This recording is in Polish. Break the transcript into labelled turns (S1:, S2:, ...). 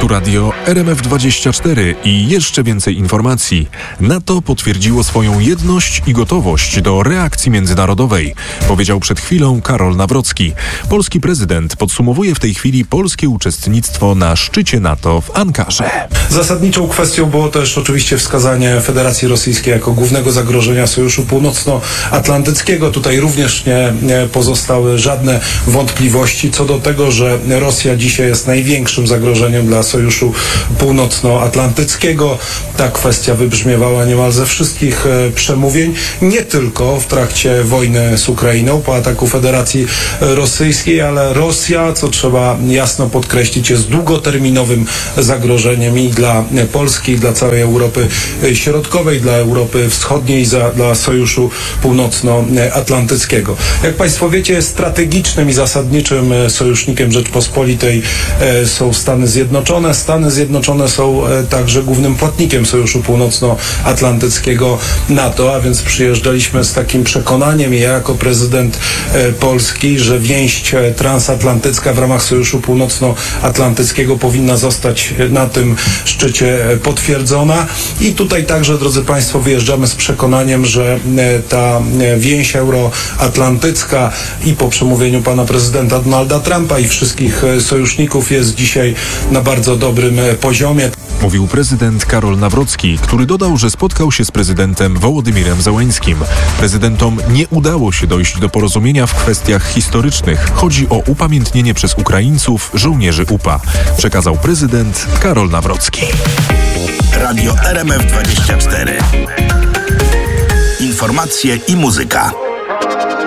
S1: Tu radio RMF24 i jeszcze więcej informacji. NATO potwierdziło swoją jedność i gotowość do reakcji międzynarodowej, powiedział przed chwilą Karol Nawrocki. Polski prezydent podsumowuje w tej chwili polskie uczestnictwo na szczycie NATO w Ankarze.
S2: Zasadniczą kwestią było też oczywiście wskazanie Federacji Rosyjskiej jako głównego zagrożenia Sojuszu Północnoatlantyckiego. Tutaj również nie pozostały żadne wątpliwości co do tego, że Rosja dzisiaj jest największym zagrożeniem dla Sojuszu Północnoatlantyckiego. Ta kwestia wybrzmiewała niemal ze wszystkich przemówień, nie tylko w trakcie wojny z Ukrainą po ataku Federacji Rosyjskiej, ale Rosja, co trzeba jasno podkreślić, jest długoterminowym zagrożeniem i dla Polski, i dla całej Europy Środkowej, dla Europy Wschodniej, dla Sojuszu Północnoatlantyckiego. Jak Państwo wiecie, strategicznym i zasadniczym sojusznikiem Rzeczpospolitej są Stany Zjednoczone. Stany Zjednoczone są także głównym płatnikiem Sojuszu Północnoatlantyckiego NATO, a więc przyjeżdżaliśmy z takim przekonaniem, ja jako prezydent Polski, że więź transatlantycka w ramach Sojuszu Północnoatlantyckiego powinna zostać na tym szczycie potwierdzona. I tutaj także, drodzy Państwo, wyjeżdżamy z przekonaniem, że ta więź euroatlantycka i po przemówieniu pana prezydenta Donalda Trumpa i wszystkich sojuszników jest dzisiaj na bardzo dobrym poziomie.
S1: Mówił prezydent Karol Nawrocki, który dodał, że spotkał się z prezydentem Wołodymirem Zełeńskim. Prezydentom nie udało się dojść do porozumienia w kwestiach historycznych. Chodzi o upamiętnienie przez Ukraińców żołnierzy UPA, przekazał prezydent Karol Nawrocki.
S3: Radio RMF24. Informacje i muzyka.